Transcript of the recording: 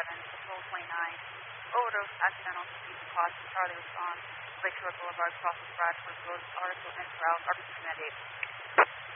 Patrol 29. Overdose, accidental, speed and cost. Charlie was on Lakeshore Boulevard, crossing Bradford Road, article in route, RP 98.